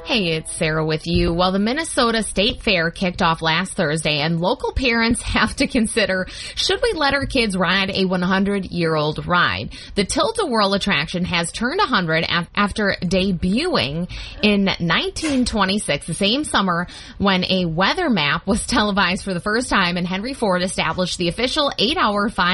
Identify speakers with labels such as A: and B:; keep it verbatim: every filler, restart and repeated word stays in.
A: Hey, it's Sarah with you. Well, the Minnesota State Fair kicked off last Thursday, and local parents have to consider, should we let our kids ride a hundred-year-old ride? The Tilt-A-Whirl attraction has turned one hundred af- after debuting in nineteen twenty-six, the same summer when a weather map was televised for the first time, and Henry Ford established the official eight-hour, five